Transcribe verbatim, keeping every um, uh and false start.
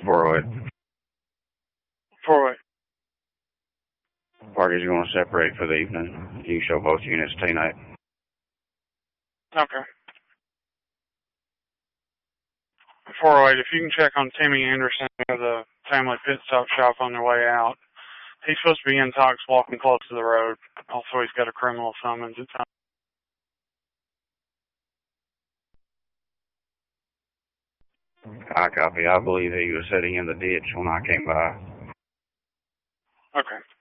four oh eight. four oh eight. Parties going to separate for the evening. You can show both units tonight. Okay. four oh eight, if you can check on Timmy Anderson of the family pit stop shop on their way out. He's supposed to be in talks walking close to the road. Also, he's got a criminal summons. It's I copy. I believe he was sitting in the ditch when I came by. okay.